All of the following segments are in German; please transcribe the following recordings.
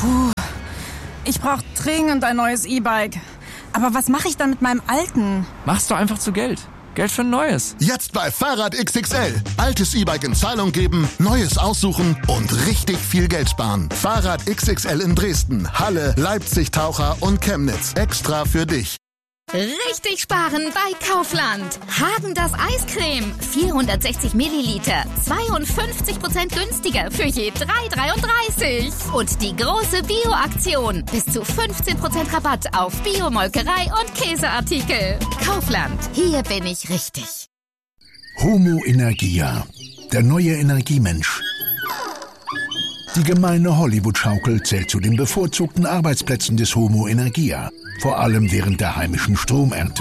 Ich brauche dringend ein neues E-Bike. Aber was mache ich dann mit meinem alten? Machst du einfach zu Geld. Geld für ein neues. Jetzt bei Fahrrad XXL. Altes E-Bike in Zahlung geben, neues aussuchen und richtig viel Geld sparen. Fahrrad XXL in Dresden, Halle, Leipzig, Taucher und Chemnitz. Extra für dich. Richtig sparen bei Kaufland. Häagen-Dazs Eiscreme. 460 Milliliter. 52% günstiger für je 3,33. Und die große Bio-Aktion. Bis zu 15% Rabatt auf Biomolkerei und Käseartikel. Kaufland. Hier bin ich richtig. Homo Energia. Der neue Energiemensch. Die gemeine Hollywood-Schaukel zählt zu den bevorzugten Arbeitsplätzen des Homo Energia. Vor allem während der heimischen Stromernte.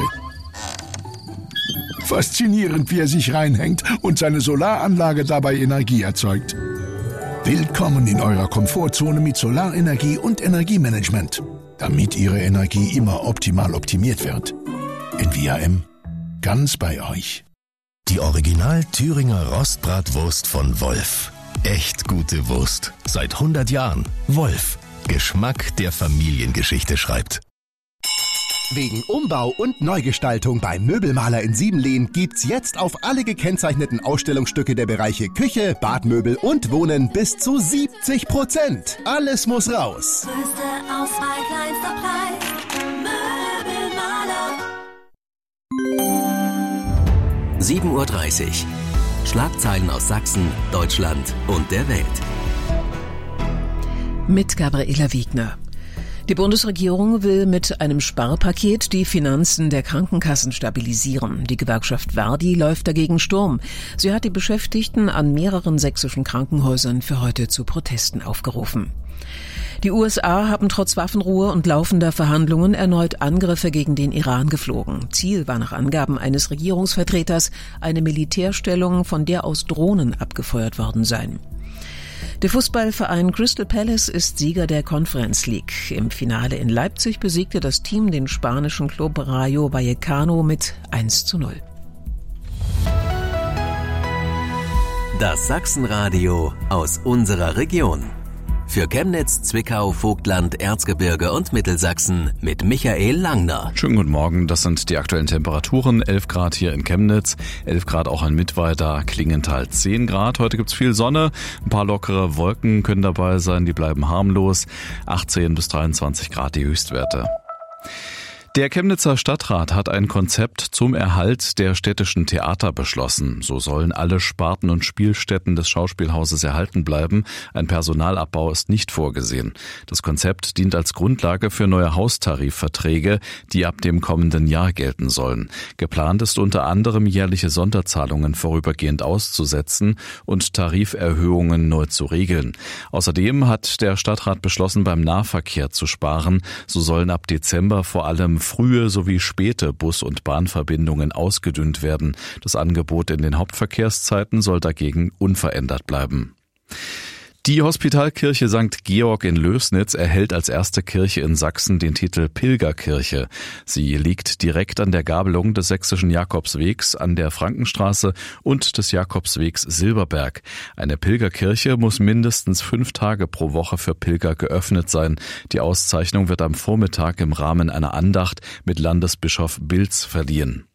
Faszinierend, wie er sich reinhängt und seine Solaranlage dabei Energie erzeugt. Willkommen in eurer Komfortzone mit Solarenergie und Energiemanagement, damit Ihre Energie immer optimal optimiert wird. NVAM, ganz bei euch. Die Original Thüringer Rostbratwurst von Wolf. Echt gute Wurst. Seit 100 Jahren. Wolf. Geschmack, der Familiengeschichte schreibt. Wegen Umbau und Neugestaltung beim Möbelmaler in Siebenlehn gibt's jetzt auf alle gekennzeichneten Ausstellungsstücke der Bereiche Küche, Badmöbel und Wohnen bis zu 70%. Alles muss raus. Größte Auswahl, kleinster Preis. Möbelmaler. 7:30 Uhr. Schlagzeilen aus Sachsen, Deutschland und der Welt. Mit Gabriela Wiegner. Die Bundesregierung will mit einem Sparpaket die Finanzen der Krankenkassen stabilisieren. Die Gewerkschaft Verdi läuft dagegen Sturm. Sie hat die Beschäftigten an mehreren sächsischen Krankenhäusern für heute zu Protesten aufgerufen. Die USA haben trotz Waffenruhe und laufender Verhandlungen erneut Angriffe gegen den Iran geflogen. Ziel war nach Angaben eines Regierungsvertreters eine Militärstellung, von der aus Drohnen abgefeuert worden seien. Der Fußballverein Crystal Palace ist Sieger der Conference League. Im Finale in Leipzig besiegte das Team den spanischen Club Rayo Vallecano mit 1:0. Das Sachsenradio aus unserer Region. Für Chemnitz, Zwickau, Vogtland, Erzgebirge und Mittelsachsen mit Michael Langner. Schönen guten Morgen, das sind die aktuellen Temperaturen. 11 Grad hier in Chemnitz, 11 Grad auch in Mittweida, Klingenthal 10 Grad. Heute gibt's viel Sonne, ein paar lockere Wolken können dabei sein, die bleiben harmlos. 18 bis 23 Grad die Höchstwerte. Der Chemnitzer Stadtrat hat ein Konzept zum Erhalt der städtischen Theater beschlossen. So sollen alle Sparten und Spielstätten des Schauspielhauses erhalten bleiben. Ein Personalabbau ist nicht vorgesehen. Das Konzept dient als Grundlage für neue Haustarifverträge, die ab dem kommenden Jahr gelten sollen. Geplant ist unter anderem, jährliche Sonderzahlungen vorübergehend auszusetzen und Tariferhöhungen neu zu regeln. Außerdem hat der Stadtrat beschlossen, beim Nahverkehr zu sparen. So sollen ab Dezember vor allem frühe sowie späte Bus- und Bahnverbindungen ausgedünnt werden. Das Angebot in den Hauptverkehrszeiten soll dagegen unverändert bleiben. Die Hospitalkirche St. Georg in Lößnitz erhält als erste Kirche in Sachsen den Titel Pilgerkirche. Sie liegt direkt an der Gabelung des sächsischen Jakobswegs an der Frankenstraße und des Jakobswegs Silberberg. Eine Pilgerkirche muss mindestens 5 Tage pro Woche für Pilger geöffnet sein. Die Auszeichnung wird am Vormittag im Rahmen einer Andacht mit Landesbischof Bilz verliehen.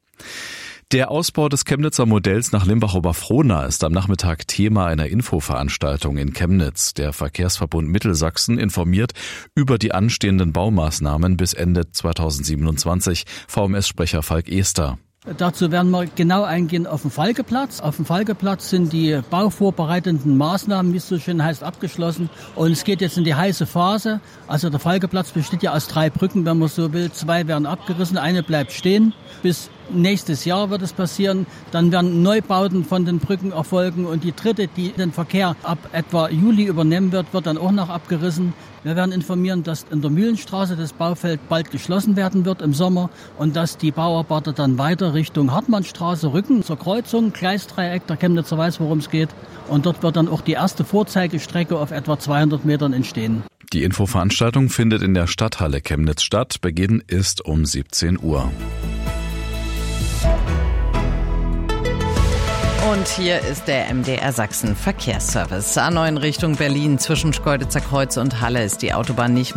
Der Ausbau des Chemnitzer Modells nach Limbach-Oberfrohna ist am Nachmittag Thema einer Infoveranstaltung in Chemnitz. Der Verkehrsverbund Mittelsachsen informiert über die anstehenden Baumaßnahmen bis Ende 2027. VMS-Sprecher Falk Ester. Dazu werden wir genau eingehen auf den Falkeplatz. Auf dem Falkeplatz sind die bauvorbereitenden Maßnahmen, wie es so schön heißt, abgeschlossen. Und es geht jetzt in die heiße Phase. Also der Falkeplatz besteht ja aus 3 Brücken, wenn man so will. 2 werden abgerissen, eine bleibt stehen. Bis nächstes Jahr wird es passieren. Dann werden Neubauten von den Brücken erfolgen. Und die dritte, die den Verkehr ab etwa Juli übernehmen wird, wird dann auch noch abgerissen. Wir werden informieren, dass in der Mühlenstraße das Baufeld bald geschlossen werden wird im Sommer und dass die Bauarbeiter dann weiter Richtung Hartmannstraße rücken zur Kreuzung, Gleisdreieck, der Chemnitzer weiß, worum es geht. Und dort wird dann auch die erste Vorzeigestrecke auf etwa 200 Metern entstehen. Die Infoveranstaltung findet in der Stadthalle Chemnitz statt. Beginn ist um 17 Uhr. Und hier ist der MDR Sachsen Verkehrsservice. A9 Richtung Berlin zwischen Schkeuditzer Kreuz und Halle ist die Autobahn nicht